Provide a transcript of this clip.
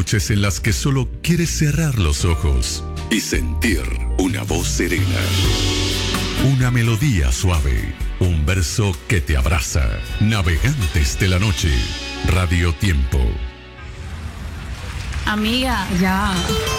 noches en las que solo quieres cerrar los ojos y sentir una voz serena, una melodía suave, un verso que te abraza. Navegantes de la noche, Radio Tiempo. Amiga, Ya.